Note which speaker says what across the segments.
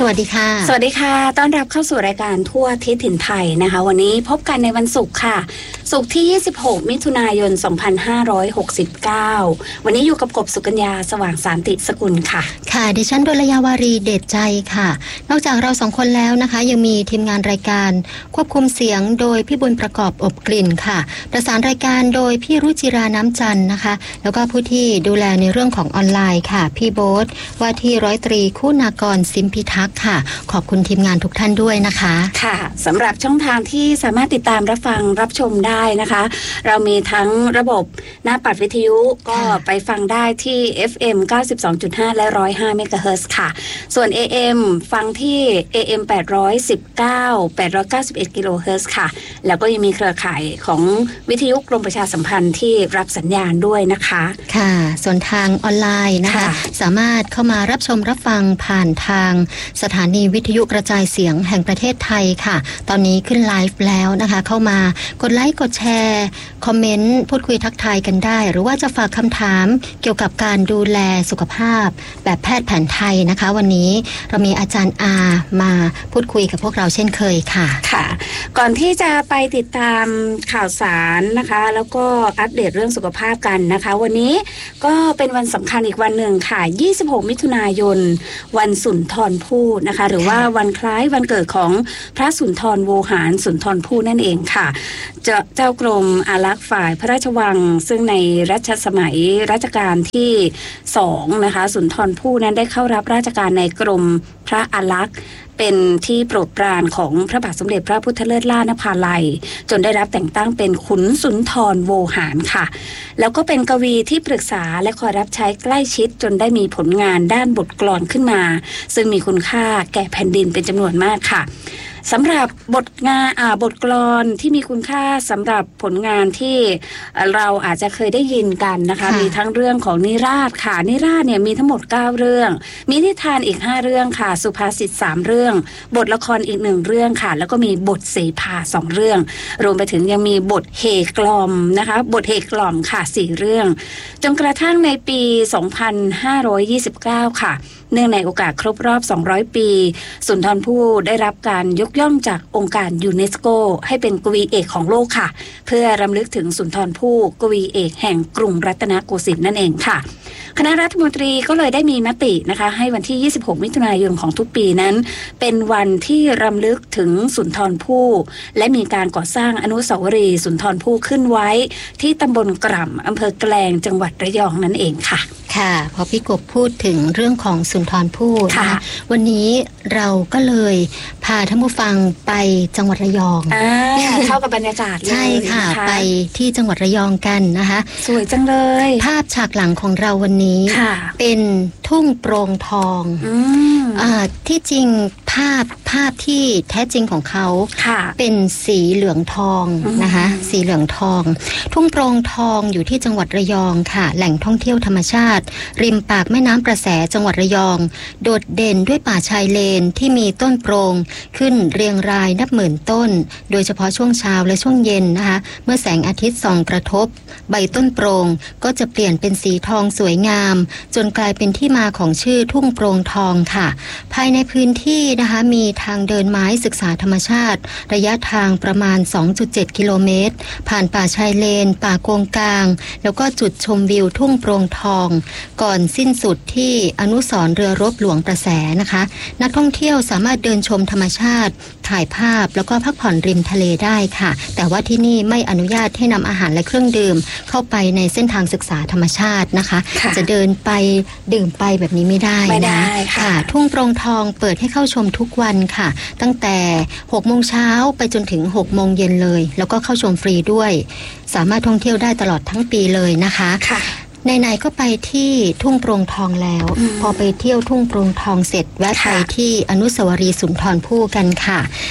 Speaker 1: วัสดีค่ะ
Speaker 2: สวัสดีค่ะต้อนรับเข้าสู่รายการทั่วทิศถิ่นไทยนะคะวันนี้พบกันในวันศุกร์ค่ะศุกร์ที่26มิถุนายน2569วันนี้อยู่กับกบสุกัญญาสว่างสานติสกุลค่ะ
Speaker 1: ค่ะดิฉันดลยาวารีเดชใจค่ะนอกจากเรา2คนแล้วนะคะยังมีทีมงานรายการควบคุมเสียงโดยพี่บุญประกอบอบกลิ่นค่ะประสานรายการโดยพี่รุจิราน้ำจันทร์นะคะแล้วก็ผู้ที่ดูแลในเรื่องของออนไลน์ค่ะพี่โบ๊ทว่าที่ร้อยตรีคุณากรซิมพิทักษ์ค่ะขอบคุณทีมงานทุกท่านด้วยนะคะ
Speaker 2: ค่ะสำหรับช่องทางที่สามารถติดตามรับฟังรับชมได้นะคะเรามีทั้งระบบหน้าปัดวิทยุก็ไปฟังได้ที่ FM 92.5 และ 105 เมกะเฮิรตซ์ค่ะส่วน AM ฟังที่ AM 819 891 กิโลเฮิรตซ์ค่ะแล้วก็ยังมีเครือข่ายของวิทยุกรมประชาสัมพันธ์ที่รับสัญญาณด้วยนะคะ
Speaker 1: ค่ะส่วนทางออนไลน์นะคะสามารถเข้ามารับชมรับฟังผ่านทางสถานีวิทยุกระจายเสียงแห่งประเทศไทยค่ะตอนนี้ขึ้นไลฟ์แล้วนะคะเข้ามากดไลค์กดแชร์คอมเมนต์พูดคุยทักทายกันได้หรือว่าจะฝากคำถามเกี่ยวกับการดูแลสุขภาพแบบแพทย์แผนไทยนะคะวันนี้เรามีอาจารย์อามาพูดคุยกับพวกเราเช่นเคยค่ะ
Speaker 2: ค่ะก่อนที่จะไปติดตามข่าวสารนะคะแล้วก็อัปเดตเรื่องสุขภาพกันนะคะวันนี้ก็เป็นวันสำคัญอีกวันหนึ่งค่ะ26มิถุนายนวันสุนทรภู่นะคะหรือว่าวันคล้ายวันเกิดของพระสุนทรโวหารสุนทรภู่นั่นเองค่ะเจ้ากรมอารักษ์ฝ่ายพระราชวังซึ่งในรัชสมัยรัชกาลที่2นะคะสุนทรภู่นั้นได้เข้ารับราชการในกรมพระอารักษ์เป็นที่โปรดปรานของพระบาทสมเด็จพระพุทธเลิศล่านภาลัยจนได้รับแต่งตั้งเป็นขุนสุนทรโวหารค่ะแล้วก็เป็นกวีที่ปรึกษาและคอยรับใช้ใกล้ชิดจนได้มีผลงานด้านบทกลอนขึ้นมาซึ่งมีคุณค่าแก่แผ่นดินเป็นจำนวนมากค่ะสำหรับบทกลอนที่มีคุณค่าสำหรับผลงานที่เราอาจจะเคยได้ยินกันนะคะมีทั้งเรื่องของนิราศค่ะนิราศเนี่ยมีทั้งหมด9เรื่องมีนิทานอีก5เรื่องค่ะสุภาษิต3เรื่องบทละครอีก1เรื่องค่ะแล้วก็มีบทเสภา2เรื่องรวมไปถึงยังมีบทเฮกลอมนะคะบทเฮกล่อมค่ะ4เรื่องจนกระทั่งในปี2529ค่ะเนื่องในโอกาสครบรอบ200ปีสุนทรภู่ได้รับการยกย่องจากองค์การยูเนสโกให้เป็นกวีเอกของโลกค่ะเพื่อรำลึกถึงสุนทรภู่กวีเอกแห่งกรุงรัตนโกสินทร์นั่นเองค่ะคณะรัฐมนตรีก็เลยได้มีมตินะคะให้วันที่26มิถุนายนของทุกปีนั้นเป็นวันที่รำลึกถึงสุนทรภู่และมีการก่อสร้างอนุสาวรีย์สุนทรภู่ขึ้นไว้ที่ตำบลกร่ำอำเภอแกลงจังหวัดระยองนั่นเองค่ะ
Speaker 1: ค่ะพอพี่กบพูดถึงเรื่องของสุนทรภู่นะคะวันนี้เราก็เลยพาท่านผู้ฟังไปจังหวัดระยอง
Speaker 2: เข้ากับบรรยากาศเลย
Speaker 1: ใช่ค่ะไปที่จังหวัดระยองกันนะคะ
Speaker 2: สวยจังเลย
Speaker 1: ภาพฉากหลังของเราวันนี้เป็นทุ่งโปร่งทองที่จริงภาพที่แท้จริงของเขาเป็นสีเหลืองทองนะคะสีเหลืองทองทุ่งโปร่งทองอยู่ที่จังหวัดระยองค่ะแหล่งท่องเที่ยวธรรมชาติริมปากแม่น้ำประแสจังหวัดระยองโดดเด่นด้วยป่าชายเลนที่มีต้นโปร่งขึ้นเรียงรายนับหมื่นต้นโดยเฉพาะช่วงเช้าและช่วงเย็นนะคะเมื่อแสงอาทิตย์ส่องกระทบใบต้นโปร่งก็จะเปลี่ยนเป็นสีทองสวยงามจนกลายเป็นที่มาของชื่อทุ่งโปร่งทองค่ะภายในพื้นที่นะคะมีทางเดินไม้ศึกษาธรรมชาติระยะทางประมาณ 2.7 กิโลเมตรผ่านป่าชายเลนป่าโกงกลางแล้วก็จุดชมวิวทุ่งโปร่งทองก่อนสิ้นสุดที่อนุสรณ์เรือรบหลวงประแสนะคะนักท่องเที่ยวสามารถเดินชมธรรมชาติถ่ายภาพแล้วก็พักผ่อนริมทะเลได้ค่ะแต่ว่าที่นี่ไม่อนุญาตให้นำอาหารและเครื่องดื่มเข้าไปในเส้นทางศึกษาธรรมชาตินะคะจะเดินไปดื่มไปแบบนี้ไม่ได้นะค่ะทุ่งโปร่งทองเปิดให้เข้าชมทุกวันค่ะตั้งแต่6 โมงเช้าไปจนถึง6 โมงเย็นเลยแล้วก็เข้าชมฟรีด้วยสามารถท่องเที่ยวได้ตลอดทั้งปีเลยนะคะไหนๆก็ไปที่ทุ่งโปร่งทองแล้วพอไปเที่ยวทุ่งโปร่งทองเสร็จแวะไปที่อนุสาวรีย์สุนทรภู่กันค่ะ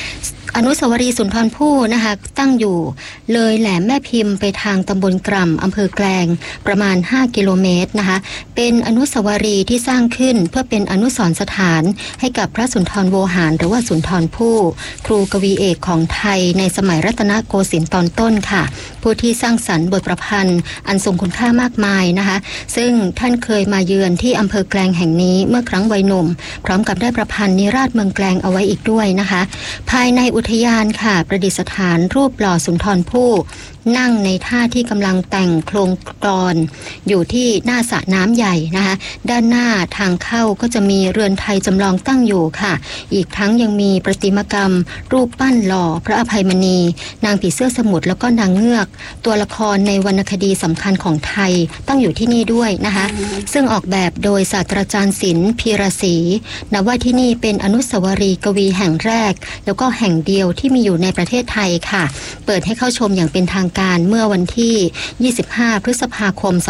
Speaker 1: อนุสาวรีย์สุนทรภู่นะคะตั้งอยู่เลยแหลมแม่พิมพ์ไปทางตำบลกร่ำอำเภอแกลงประมาณ5กิโลเมตรนะคะเป็นอนุสาวรีย์ที่สร้างขึ้นเพื่อเป็นอนุสรณ์สถานให้กับพระสุนทรโวหารหรือว่าสุนทรภู่ครูกวีเอกของไทยในสมัยรัตนโกสินทร์ตอนต้นค่ะผู้ที่สร้างสรรค์บทประพันธ์อันทรงคุณค่ามากมายนะคะซึ่งท่านเคยมาเยือนที่อำเภอแกลงแห่งนี้เมื่อครั้งวัยหนุ่มพร้อมกับได้ประพันธ์นิราศเมืองแกลงเอาไว้อีกด้วยนะคะภายในอุทยานค่ะประดิษฐานรูปหล่อสุนทรภู่นั่งในท่าที่กำลังแต่งโครงกลอนอยู่ที่หน้าสระน้ำใหญ่นะคะด้านหน้าทางเข้าก็จะมีเรือนไทยจำลองตั้งอยู่ค่ะอีกทั้งยังมีประติมากรรมรูปปั้นหล่อพระอภัยมณีนางผีเสื้อสมุทรแล้วก็นางเงือกตัวละครในวรรณคดีสำคัญของไทยตั้งอยู่ที่นี่ด้วยนะคะซึ่งออกแบบโดยศาสตราจารย์ศิลป์พีระศรีนับว่าที่นี่เป็นอนุสาวรีย์กวีแห่งแรกแล้วก็แห่งเดียวที่มีอยู่ในประเทศไทยค่ะเปิดให้เข้าชมอย่างเป็นทางการเมื่อวันที่25พฤษภาคม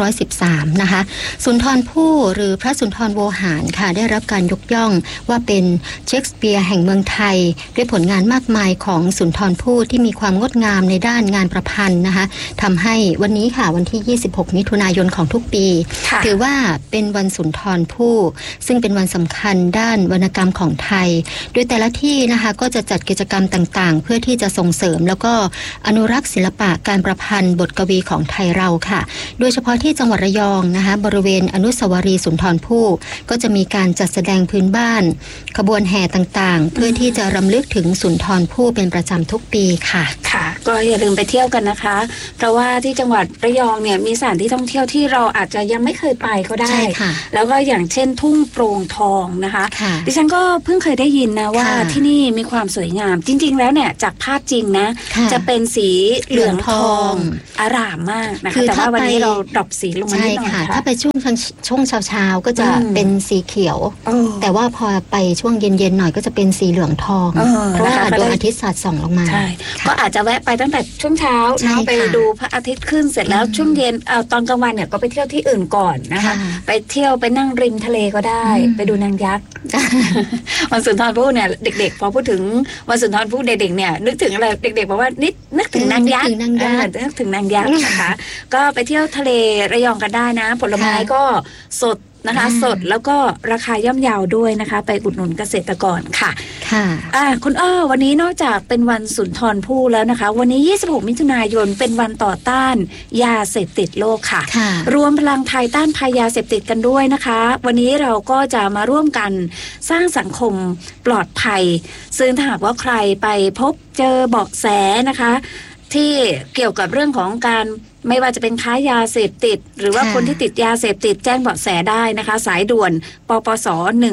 Speaker 1: 2513นะคะสุนทรภู่หรือพระสุนทรโวหารค่ะได้รับการยกย่องว่าเป็นเชคสเปียร์แห่งเมืองไทยด้วยผลงานมากมายของสุนทรภู่ที่มีความงดงามในด้านงานประพันธ์นะคะทำให้วันนี้ค่ะวันที่26มิถุนายนของทุกปีถือว่าเป็นวันสุนทรภู่ซึ่งเป็นวันสำคัญด้านวรรณกรรมของไทยโดยแต่ละที่นะคะก็จะจัดกิจกรรมต่างๆเพื่อที่จะส่งเสริมแล้วก็อนุรักษ์ศิลปะการประพันธ์บทกวีของไทยเราค่ะโดยเฉพาะที่จังหวัดระยองนะคะบริเวณอนุสาวรีย์สุนทรภู่ก็จะมีการจัดแสดงพื้นบ้านขบวนแห่ต่างๆเพื่อที่จะรำลึกถึงสุนทรภู่เป็นประจำทุกปีค่ะ
Speaker 2: ค่ะก็อย่าลืมไปเที่ยวกันนะคะเพราะว่าที่จังหวัดระยองเนี่ยมีสถานที่ท่องเที่ยวที่เราอาจจะยังไม่เคยไปก็ได้แล้วก็อย่างเช่นทุ่งโปร่งทองนะคะดิฉันก็เพิ่งเคยได้ยินนะว่าที่นี่มีความสวยงามจริงๆแล้วเนี่ยจากภาพจริงนะจะเป็นสีเหลืองทองอร่ามมากนะคะแต่ว่าวันนี้เราดรอปสีลงมานิดหน่อยค่ะ
Speaker 1: ถ้าไปช่วงเช้าก็จะเป็นสีเขียวแต่ว่าพอไปช่วงเย็นๆหน่อยก็จะเป็นสีเหลืองทองเพราะว่าดวงอาทิตย์สาดส่องลงมา
Speaker 2: ก็อาจจะแวะไปตั้งแต่ช่วงเช้าไปดูพระอาทิตย์ขึ้นเสร็จแล้วช่วงเย็นตอนกลางวันเนี่ยก็ไปเที่ยวที่อื่นก่อนนะคะไปเที่ยวไปนั่งริมทะเลก็ได้ไปดูนางยักษ์วันสุนทรภู่เนี่ยเด็กๆพอพูดถึงวันสุนทรภู่เด็กๆเนี่ยนึกถึงอะไรเด็กๆบอกว่านึกถึงนางยักษ์นึกถึงนางยักษ์นะคะก็ไปเที่ยวทะเลระยองกันได้นะผลไม้ก็สดนะคะสดแล้วก็ราคาย่อมเยาด้วยนะคะไปอุดหนุนเกษตรกรค่ะคุณวันนี้นอกจากเป็นวันสุนทรภู่แล้วนะคะวันนี้26มิถุนายนเป็นวันต่อต้านยาเสพติดโลกค่ะรวมพลังไทยต้านภัยยาเสพติดกันด้วยนะคะวันนี้เราก็จะมาร่วมกันสร้างสังคมปลอดภัยซึ่งถ้าหากว่าใครไปพบเจอเบาะแสนะคะที่เกี่ยวกับเรื่องของการไม่ว่าจะเป็นค้ายาเสพติดหรือว่าคนที่ติดยาเสพติดแจ้งเบาะแสได้นะคะสายด่วนปปส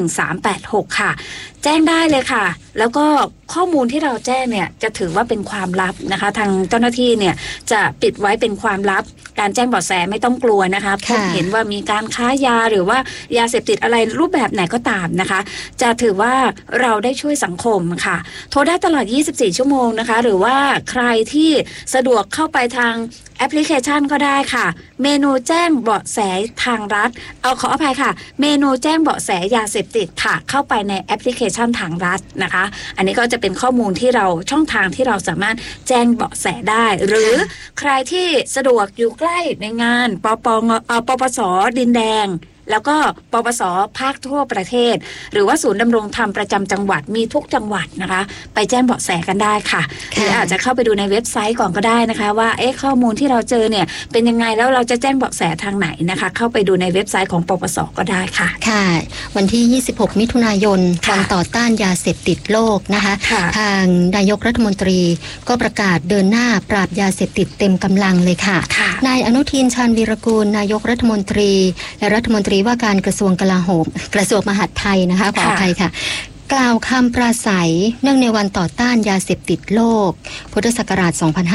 Speaker 2: 1386ค่ะแจ้งได้เลยค่ะแล้วก็ข้อมูลที่เราแจ้งเนี่ยจะถือว่าเป็นความลับนะคะทางเจ้าหน้าที่เนี่ยจะปิดไว้เป็นความลับการแจ้งเบาะแสไม่ต้องกลัวนะคะพบเห็นว่ามีการค้ายาหรือว่ายาเสพติดอะไรรูปแบบไหนก็ตามนะคะจะถือว่าเราได้ช่วยสังคมค่ะโทรได้ตลอด24ชั่วโมงนะคะหรือว่าใครที่สะดวกเข้าไปทางแอปพลิเคชันก็ได้ค่ะเมนูแจ้งเบาะแสทางรัฐขออภัยค่ะเมนูแจ้งเบาะแสยาเสพติดค่ะเข้าไปในแอปพลิเคชันทางรัฐนะคะอันนี้ก็จะเป็นข้อมูลที่เราช่องทางที่เราสามารถแจ้งเบาะแสได้หรือใครที่สะดวกอยู่ใกล้ในงานปปสดินแดงแล้วก็ปปสภาคทั่วประเทศหรือว่าศูนย์ดำรงธรรมประจำจังหวัดมีทุกจังหวัดนะคะไปแจ้งเบาะแสกันได้ค่ะหรืออาจจะเข้าไปดูในเว็บไซต์ก่อนก็ได้นะคะว่าข้อมูลที่เราเจอเนี่ยเป็นยังไงแล้วเราจะแจ้งเบาะแสทางไหนนะคะเข้าไปดูในเว็บไซต์ของปปสก็ได้ค่ะ
Speaker 1: ค่ะวันที่26มิถุนายนวันต่อต้านยาเสพติดโลกนะคะทางนายกรัฐมนตรีก็ประกาศเดินหน้าปราบยาเสพติดเต็มกำลังเลยค่ะนายอนุทินชาญวีรกูลนายกรัฐมนตรีและรัฐมนตรีว่าการกระทรวงกลาโหมกระทรวงมหาดไทยนะคะขออภัยค่ะ กล่าวคำปราศัยเนื่องในวันต่อต้านยาเสพติดโลกพุทธศักราช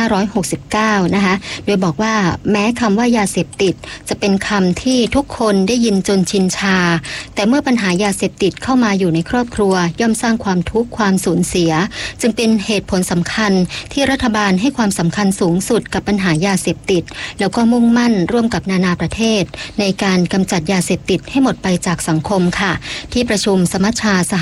Speaker 1: 2569 นะคะโดยบอกว่าแม้คำว่ายาเสพติดจะเป็นคำที่ทุกคนได้ยินจนชินชาแต่เมื่อปัญหายาเสพติดเข้ามาอยู่ในครอบครัวย่อมสร้างความทุกข์ความสูญเสียจึงเป็นเหตุผลสำคัญที่รัฐบาลให้ความสำคัญสูงสุดกับปัญหายาเสพติดแล้วก็มุ่งมั่นร่วมกับนานาประเทศในการกำจัดยาเสพติดให้หมดไปจากสังคมค่ะที่ประชุมสมัชชาสหประชา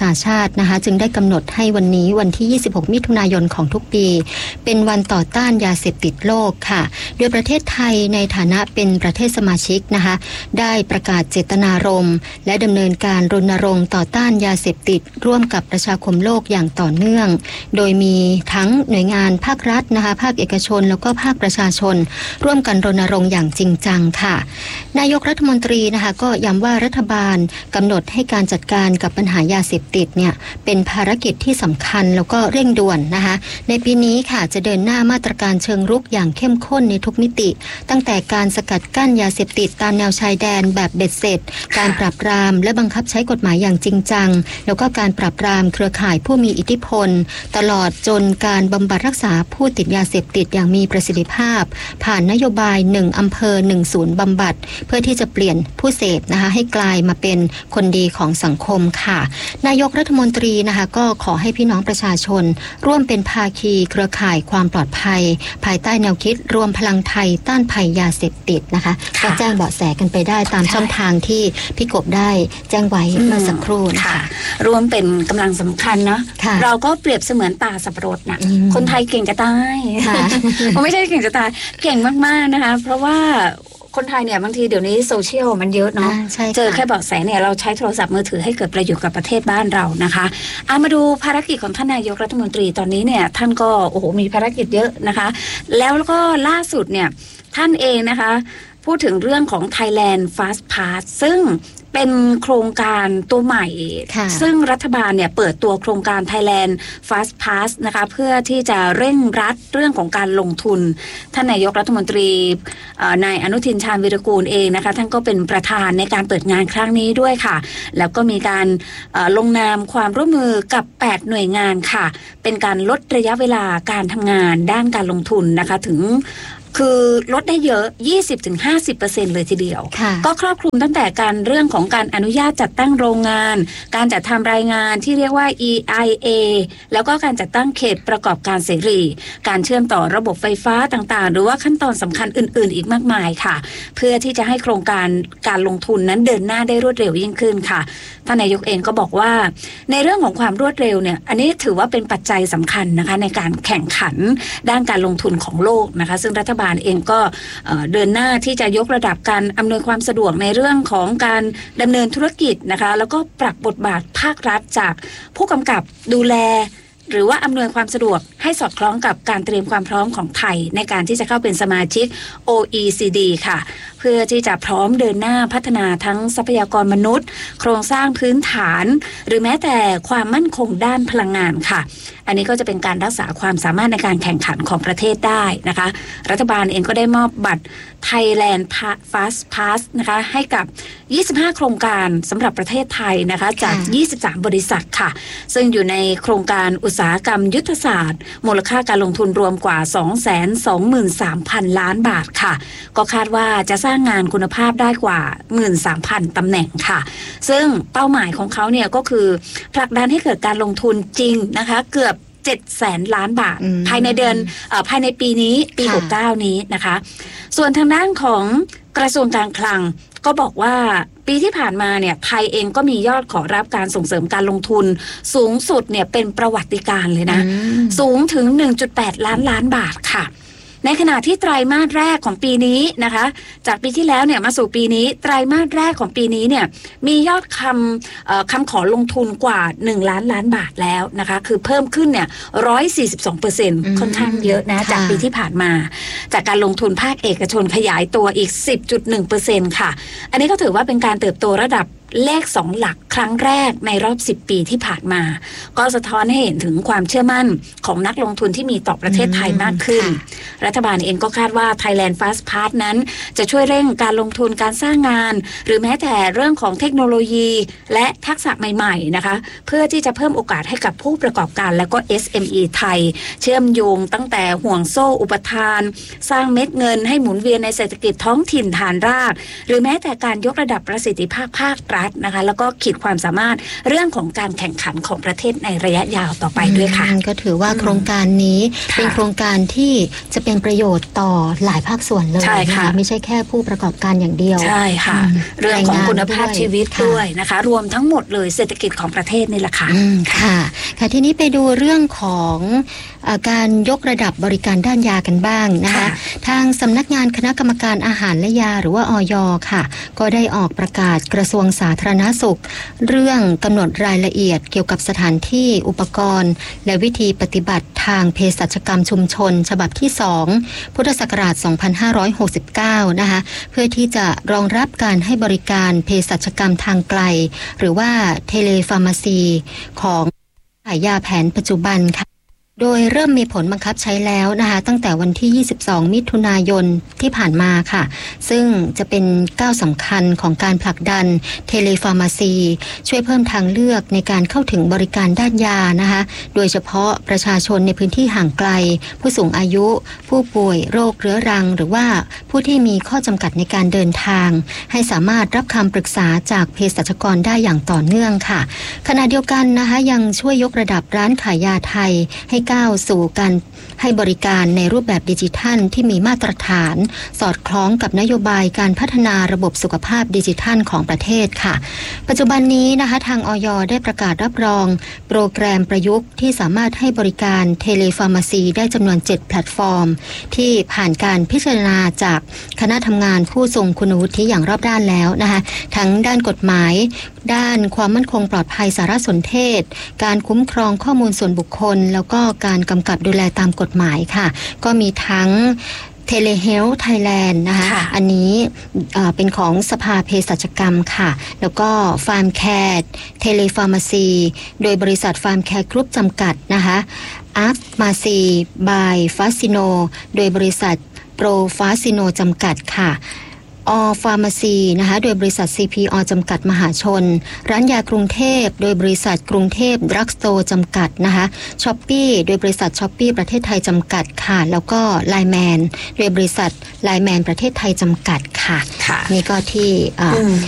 Speaker 1: นาชาตินะคะจึงได้กำหนดให้วันนี้วันที่26มิถุนายนของทุกปีเป็นวันต่อต้านยาเสพติดโลกค่ะโดยประเทศไทยในฐานะเป็นประเทศสมาชิกนะคะได้ประกาศเจตนารมณ์และดำเนินการรณรงค์ต่อต้านยาเสพติดร่วมกับประชาคมโลกอย่างต่อเนื่องโดยมีทั้งหน่วยงานภาครัฐนะคะภาคเอกชนแล้วก็ภาคประชาชนร่วมกันรณรงค์อย่างจริงจังค่ะนายกรัฐมนตรีนะคะก็ย้ำว่ารัฐบาลกำหนดให้การจัดการกับปัญหายาเสพติดเนี่ยเป็นภารกิจที่สำคัญแล้วก็เร่งด่วนนะคะในปีนี้ค่ะจะเดินหน้ามาตรการเชิงรุกอย่างเข้มข้นในทุกมิติตั้งแต่การสกัดกั้นยาเสพติดตามแนวชายแดนแบบเบ็ดเสร็จการปราบปรามและบังคับใช้กฎหมายอย่างจริงจังแล้วก็การปราบปรามเครือข่ายผู้มีอิทธิพลตลอดจนการบำบัดรักษาผู้ติดยาเสพติดอย่างมีประสิทธิภาพผ่านนโยบาย1อำเภอ1ศูนย์บำบัดเพื่อที่จะเปลี่ยนผู้เสพนะคะให้กลายมาเป็นคนดีของสังคมค่ะนายกรัฐมนตรีนะคะก็ขอให้พี่น้องประชาชนร่วมเป็นภาคีเครือข่ายความปลอดภัยภายใต้แนวคิดรวมพลังไทยต้านภัยยาเสพติดนะคะก็แจ้งเบาะแสกันไปได้ตามช่องทางที่พี่กบได้แจ้งไว้เมื่อสักครู่นะคะ
Speaker 2: รวมเป็นกำลังสำคัญเนาะเราก็เปรียบเสมือนป่าสับปะรดนะคนไทยเก่งจะตายไม่ใช่เก่งจะตายเก่งมากๆนะคะเพราะว่าคนไทยเนี่ยบางทีเดี๋ยวนี้โซเชียลมันเยอะเนาะเจอแค่เบาะแสเนี่ยเราใช้โทรศัพท์มือถือให้เกิดประโยชน์กับประเทศบ้านเรานะคะมาดูภารกิจของท่านนายกรัฐมนตรีตอนนี้เนี่ยท่านก็โอ้โหมีภารกิจเยอะนะคะแล้วก็ล่าสุดเนี่ยท่านเองนะคะพูดถึงเรื่องของ Thailand Fast Pass ซึ่งเป็นโครงการตัวใหม่ซึ่งรัฐบาลเนี่ยเปิดตัวโครงการ Thailand Fast Pass นะคะเพื่อที่จะเร่งรัดเรื่องของการลงทุนท่านนายกรัฐมนตรีนายอนุทินชาญวีรกูลเองนะคะท่านก็เป็นประธานในการเปิดงานครั้งนี้ด้วยค่ะแล้วก็มีการลงนามความร่วมมือกับ8หน่วยงานค่ะเป็นการลดระยะเวลาการทำงานด้านการลงทุนนะคะถึงคือลดได้เยอะ 20-50% เลยทีเดียวก็ครอบคลุมตั้งแต่การเรื่องของการอนุญาตจัดตั้งโรงงานการจัดทำรายงานที่เรียกว่า EIA แล้วก็การจัดตั้งเขตประกอบการเสรีการเชื่อมต่อระบบไฟฟ้าต่างๆหรือว่าขั้นตอนสำคัญอื่นๆอีกมากมายค่ะเพื่อที่จะให้โครงการการลงทุนนั้นเดินหน้าได้รวดเร็วยิ่งขึ้นค่ะท่านนายกเองก็บอกว่าในเรื่องของความรวดเร็วเนี่ยอันนี้ถือว่าเป็นปัจจัยสำคัญนะคะในการแข่งขันด้านการลงทุนของโลกนะคะซึ่งรัฐบาลเองก็เดินหน้าที่จะยกระดับการอำนวยความสะดวกในเรื่องของการดำเนินธุรกิจนะคะแล้วก็ปรับบทบาทภาครัฐจากผู้กำกับดูแลหรือว่าอำนวยความสะดวกให้สอดคล้องกับการเตรียมความพร้อมของไทยในการที่จะเข้าเป็นสมาชิก OECD ค่ะเพื่อที่จะพร้อมเดินหน้าพัฒนาทั้งทรัพยากรมนุษย์โครงสร้างพื้นฐานหรือแม้แต่ความมั่นคงด้านพลังงานค่ะอันนี้ก็จะเป็นการรักษาความสามารถในการแข่งขันของประเทศได้นะคะรัฐบาลเองก็ได้มอบบัตร Thailand Fast Pass นะคะให้กับ25โครงการสำหรับประเทศไทยนะคะจาก23บริษัทค่ะซึ่งอยู่ในโครงการอุตสาหกรรมยุทธศาสตร์มูลค่าการลงทุนรวมกว่า 223,000 ล้านบาทค่ะก็คาดว่าจะสร้างงานคุณภาพได้กว่า 13,000 ตำแหน่งค่ะซึ่งเป้าหมายของเขาเนี่ยก็คือผลักดันให้เกิดการลงทุนจริงนะคะเกือบ700,000 ล้านบาทภายในปีนี้ปี69นี้นะคะส่วนทางด้านของกระทรวงการคลังก็บอกว่าปีที่ผ่านมาเนี่ยไทยเองก็มียอดขอรับการส่งเสริมการลงทุนสูงสุดเนี่ยเป็นประวัติการณ์เลยนะสูงถึง 1.8 ล้านบาทค่ะในขณะที่ไตรมาสแรกของปีนี้นะคะจากปีที่แล้วเนี่ยมาสู่ปีนี้ไตรมาสแรกของปีนี้เนี่ยมียอดคำขอลงทุนกว่า1 ล้านบาทแล้วนะคะคือเพิ่มขึ้นเนี่ย 142% ค่อนข้างเยอะนะจากปีที่ผ่านมาจากการลงทุนภาคเอกชนขยายตัวอีก 10.1% ค่ะอันนี้ก็ถือว่าเป็นการเติบโตระดับเลข2หลักครั้งแรกในรอบ10ปีที่ผ่านมาก็สะท้อนให้เห็นถึงความเชื่อมั่นของนักลงทุนที่มีต่อประเทศไทยมากขึ้นรัฐบาลเองก็คาดว่า Thailand Fast Pass นั้นจะช่วยเร่งการลงทุนการสร้างงานหรือแม้แต่เรื่องของเทคโนโลยีและทักษะใหม่ๆนะคะเพื่อที่จะเพิ่มโอกาสให้กับผู้ประกอบการและก็ SME ไทยเชื่อมโยงตั้งแต่ห่วงโซ่อุปทานสร้างเม็ดเงินให้หมุนเวียนในเศรษฐกิจท้องถิ่นฐานรากหรือแม้แต่การยกระดับประสิทธิภาพภาครัฐรัฐนะคะแล้วก็ขีดความสามารถเรื่องของการแข่งขันของประเทศในระยะยาวต่อไปด้วยค่ะ
Speaker 1: ก็ถือว่าโครงการนี้เป็นโครงการที่จะเป็นประโยชน์ต่อหลายภาคส่วนเลยนะคะไม่ใช่แค่ผู้ประกอบการอย่างเดียว
Speaker 2: ใช่ค่ะเรื่องของคุณภาพชีวิตด้วยนะคะรวมทั้งหมดเลยเศรษฐกิจของประเทศนี่แหละค่ะ
Speaker 1: ค่ะทีนี้ไปดูเรื่องของการยกระดับบริการด้านยากันบ้างนะคะทางสำนักงานคณะกรรมการอาหารและยาหรือว่าอย.ค่ะก็ได้ออกประกาศกระทรวงสาธารณสุขเรื่องกำหนดรายละเอียดเกี่ยวกับสถานที่อุปกรณ์และวิธีปฏิบัติทางเภสัชกรรมชุมชนฉบับที่2พุทธศักราช2569นะคะเพื่อที่จะรองรับการให้บริการเภสัชกรรมทางไกลหรือว่าเทเลฟาร์มาซีของขายยาแผนปัจจุบันค่ะโดยเริ่มมีผลบังคับใช้แล้วนะคะตั้งแต่วันที่22มิถุนายนที่ผ่านมาค่ะซึ่งจะเป็นก้าวสำคัญของการผลักดันเทเลฟาร์มาซีช่วยเพิ่มทางเลือกในการเข้าถึงบริการด้านยานะคะโดยเฉพาะประชาชนในพื้นที่ห่างไกลผู้สูงอายุผู้ป่วยโรคเรื้อรังหรือว่าผู้ที่มีข้อจำกัดในการเดินทางให้สามารถรับคำปรึกษาจากเภสัชกรได้อย่างต่อเนื่องค่ะขณะเดียวกันนะคะยังช่วยยกระดับร้านขายยาไทยให้ก้าวสู่การให้บริการในรูปแบบดิจิทัลที่มีมาตรฐานสอดคล้องกับนโยบายการพัฒนาระบบสุขภาพดิจิทัลของประเทศค่ะปัจจุบันนี้นะคะทางอย.ได้ประกาศรับรองโปรแกรมประยุกต์ที่สามารถให้บริการเทเลฟาร์มาซีได้จำนวน7แพลตฟอร์มที่ผ่านการพิจารณาจากคณะทำงานผู้ทรงคุณวุฒิอย่างรอบด้านแล้วนะคะทั้งด้านกฎหมายด้านความมั่นคงปลอดภัยสารสนเทศการคุ้มครองข้อมูลส่วนบุคคลแล้วก็การกำกับดูแลตามกฎหมายค่ะก็มีทั้งเทเลเฮลท์ไทยแลนด์นะคะอันนี้เป็นของสภาเภสัชกรรมค่ะแล้วก็ฟาร์มแคร์เทเลฟาร์มาซีโดยบริษัทฟาร์มแคร์กรุ๊ปจำกัดนะคะอาร์คมาซีบายฟาซิโนโดยบริษัทโปรฟาซิโนจำกัดค่ะอฟาร์มาซีนะคะโดยบริษัท CPO จำกัดมหาชนร้านยากรุงเทพโดยบริษัทกรุงเทพดรักสโตร์จำกัดนะคะช้อปปี้โดยบริษัทช้อปปี้ประเทศไทยจำกัดค่ะแล้วก็ไลน์แมนโดยบริษัทไลน์แมนประเทศไทยจำกัดค่ะนี่ก็ที่